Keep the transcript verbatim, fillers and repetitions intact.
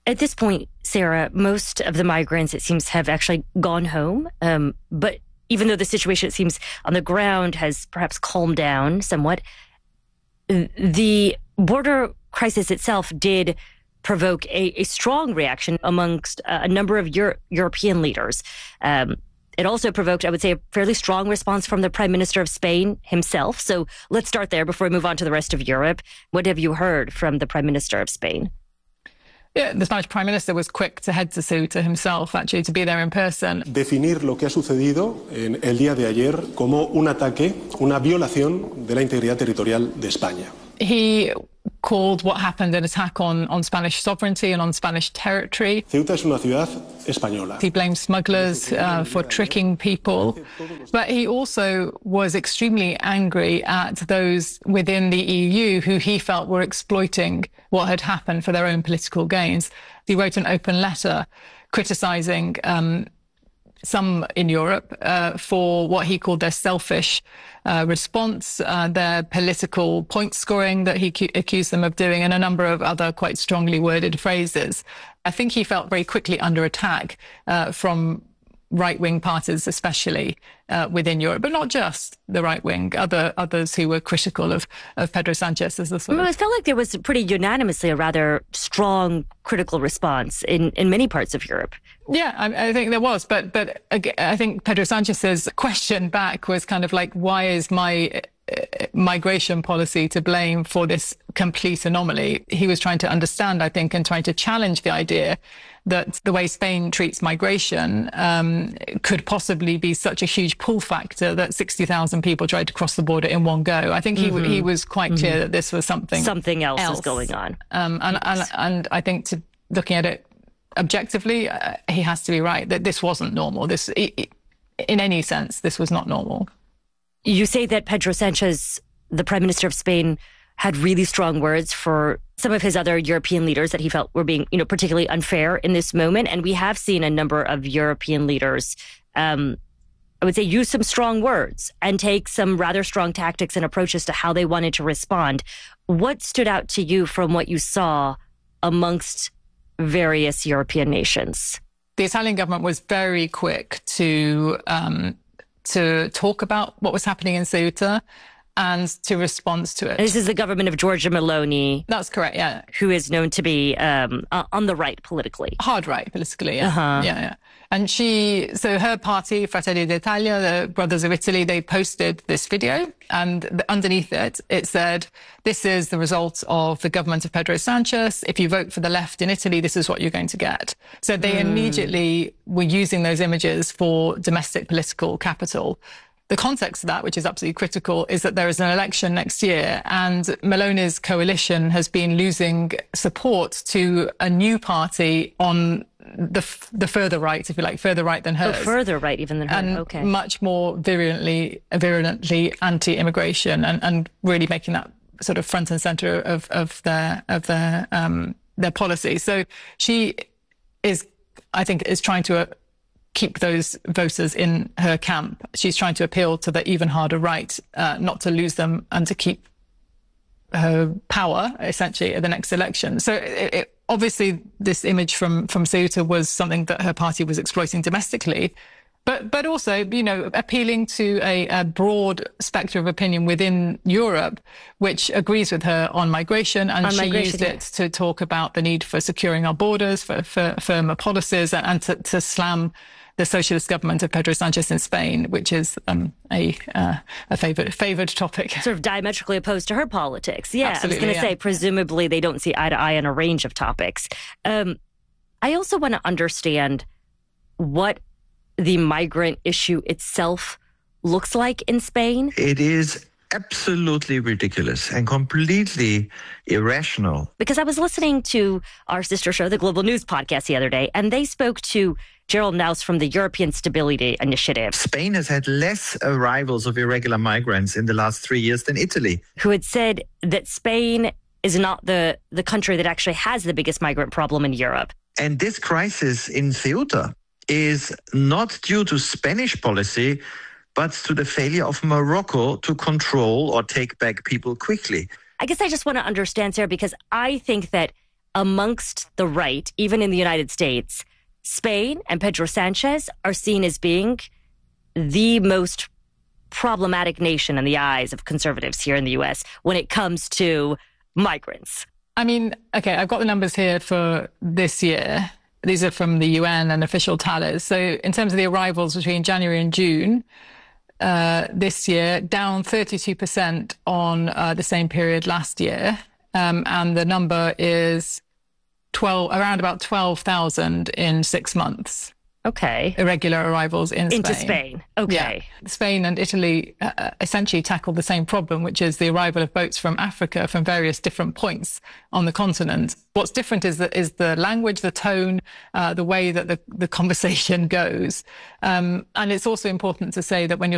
At this point, Sarah, most of the migrants, it seems, have actually gone home. Um, but even though the situation, it seems, on the ground has perhaps calmed down somewhat, the border crisis itself did provoke a, a strong reaction amongst a number of Euro- European leaders. Um, it also provoked, I would say, a fairly strong response from the Prime Minister of Spain himself. So let's start there before we move on to the rest of Europe. What have you heard from the Prime Minister of Spain? Yeah, the Spanish Prime Minister was quick to head to Ceuta himself, actually, to be there in person. Definir lo que ha sucedido en el día de ayer como un ataque, una violación de la integridad territorial de España. He called what happened an attack on, on Spanish sovereignty and on Spanish territory. Ceuta es una ciudad española. He blamed smugglers uh, for tricking people. But he also was extremely angry at those within the E U who he felt were exploiting what had happened for their own political gains. He wrote an open letter criticising um, some in Europe uh, for what he called their selfish uh, response, uh, their political point scoring that he cu- accused them of doing, and a number of other quite strongly worded phrases. I think he felt very quickly under attack uh, from right-wing parties, especially uh, within Europe, but not just the right-wing, other others who were critical of, of Pedro Sanchez as the sort of... I felt like there was pretty unanimously a rather strong critical response in, in many parts of Europe. Yeah, I, I think there was, but but I think Pedro Sanchez's question back was kind of like, why is my uh, migration policy to blame for this complete anomaly? He was trying to understand, I think, and trying to challenge the idea that the way Spain treats migration um, could possibly be such a huge pull factor that sixty thousand people tried to cross the border in one go. I think he mm-hmm. he was quite mm-hmm. clear that this was something something else, else. is going on. Um, and, yes. and and I think to looking at it objectively, uh, he has to be right that this wasn't normal. This, in any sense, this was not normal. You say that Pedro Sanchez, the Prime Minister of Spain, had really strong words for some of his other European leaders that he felt were being, you know, particularly unfair in this moment. And we have seen a number of European leaders, um, I would say, use some strong words and take some rather strong tactics and approaches to how they wanted to respond. What stood out to you from what you saw amongst various European nations? The Italian government was very quick to um, to talk about what was happening in Ceuta and to respond to it. This is the government of Giorgia Meloni. That's correct, yeah. Who is known to be um, on the right politically. Hard right politically, yeah. Uh-huh. Yeah, yeah. And she, so her party, Fratelli d'Italia, the Brothers of Italy, they posted this video, and underneath it, it said, this is the result of the government of Pedro Sanchez. If you vote for the left in Italy, this is what you're going to get. So they mm. immediately were using those images for domestic political capital. The context of that, which is absolutely critical, is that there is an election next year, and Meloni's coalition has been losing support to a new party on the the further right, if you like, further right than hers. Oh, further right even than hers, and okay. much more virulently, virulently anti-immigration, and, and really making that sort of front and centre of, of their of their um, their policy. So she is, I think, is trying to Uh, keep those voters in her camp. She's trying to appeal to the even harder right, uh, not to lose them and to keep her power, essentially, at the next election. So it, it, obviously this image from, from Ceuta was something that her party was exploiting domestically, but but also, you know, appealing to a, a broad spectrum of opinion within Europe, which agrees with her on migration, and on she migration, used yeah. it to talk about the need for securing our borders, for, for firmer policies, and, and to, to slam the socialist government of Pedro Sanchez in Spain, which is um, a uh, a favoured favoured topic. Sort of diametrically opposed to her politics. Yeah, Absolutely, I was going to yeah. say, presumably they don't see eye to eye on a range of topics. Um, I also want to understand what the migrant issue itself looks like in Spain. It is absolutely ridiculous and completely irrational. Because I was listening to our sister show, the Global News Podcast, the other day, and they spoke to Gerald Naus from the European Stability Initiative. Spain has had less arrivals of irregular migrants in the last three years than Italy. Who had said that Spain is not the, the country that actually has the biggest migrant problem in Europe. And this crisis in Ceuta is not due to Spanish policy, but to the failure of Morocco to control or take back people quickly. I guess I just want to understand, Sarah, because I think that amongst the right, even in the United States, Spain and Pedro Sanchez are seen as being the most problematic nation in the eyes of conservatives here in the U S when it comes to migrants. I mean, okay, I've got the numbers here for this year. These are from the U N and official tallies. So in terms of the arrivals between January and June uh, this year, down thirty-two percent on uh, the same period last year. Um, and the number is twelve, around about twelve thousand in six months. Okay. Irregular arrivals in Spain. Into Spain. Okay. Yeah. Spain and Italy uh, essentially tackled the same problem, which is the arrival of boats from Africa from various different points on the continent. What's different is the, is the language, the tone, uh, the way that the, the conversation goes. Um, and it's also important to say that when you're